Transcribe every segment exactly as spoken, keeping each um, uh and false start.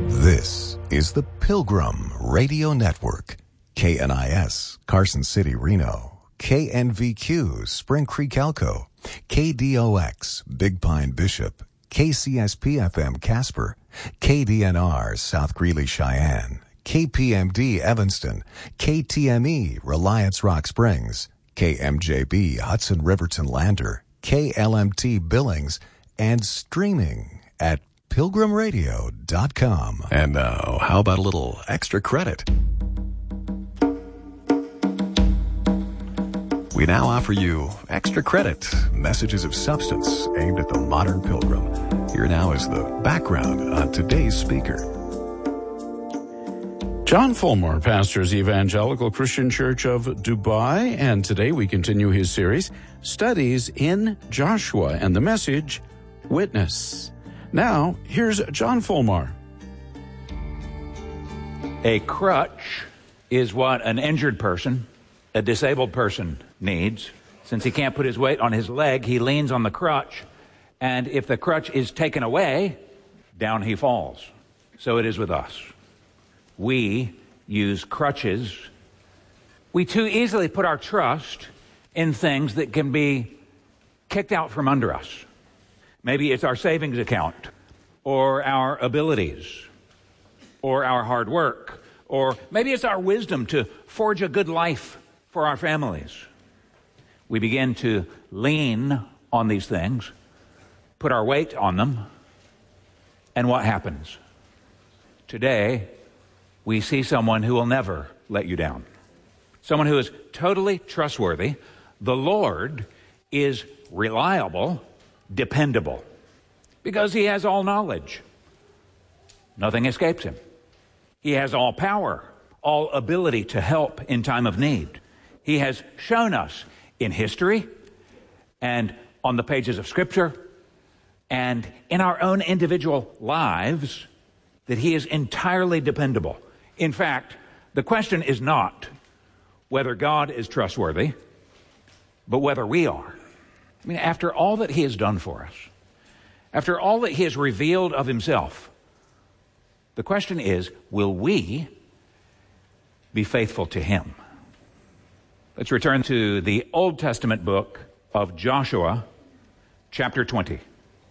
This is the Pilgrim Radio Network. K N I S, Carson City, Reno. K N V Q, Spring Creek, Elko. K D O X, Big Pine, Bishop. K C S P F M, Casper. K D N R, South Greeley, Cheyenne. K P M D, Evanston. K T M E, Reliance Rock Springs. K M J B, Hudson Riverton Lander. K L M T, Billings. And streaming at pilgrim radio dot com. And now, how about a little extra credit? We now offer you Extra Credit, messages of substance aimed at the modern pilgrim. Here now is the background on today's speaker. John Fulmore pastors Evangelical Christian Church of Dubai, and today we continue his series, Studies in Joshua, and the message, Witness. Now, here's John Fulmore. A crutch is what an injured person, a disabled person, needs. Since he can't put his weight on his leg, he leans on the crutch, and if the crutch is taken away, down he falls. So it is with us. We use crutches. We too easily put our trust in things that can be kicked out from under us. Maybe it's our savings account, or our abilities, or our hard work, or maybe it's our wisdom to forge a good life for our families. We begin to lean on these things, put our weight on them, and what happens? Today, we see someone who will never let you down. Someone who is totally trustworthy. The Lord is reliable, dependable, because he has all knowledge. Nothing escapes him. He has all power, all ability to help in time of need. He has shown us in history and on the pages of Scripture and in our own individual lives that he is entirely dependable. In fact, the question is not whether God is trustworthy, but whether we are. I mean, after all that he has done for us, after all that he has revealed of himself, the question is, will we be faithful to him? Let's return to the Old Testament book of Joshua, chapter twenty.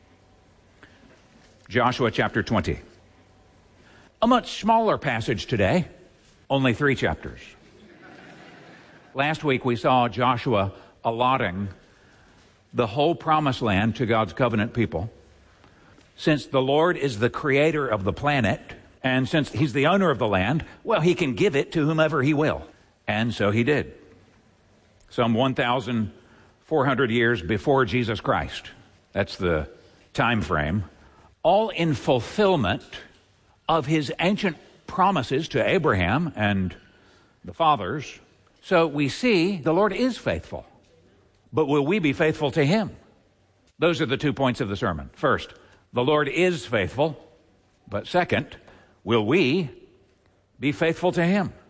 Joshua chapter twenty. A much smaller passage today, only three chapters. Last week we saw Joshua allotting the whole promised land to God's covenant people. Since the Lord is the creator of the planet, and since he's the owner of the land, well, he can give it to whomever he will. And so he did. Some one thousand four hundred years before Jesus Christ. That's the time frame. All in fulfillment of his ancient promises to Abraham and the fathers. So we see the Lord is faithful. But will we be faithful to him? Those are the two points of the sermon. First, the Lord is faithful. But second, will we be faithful to him?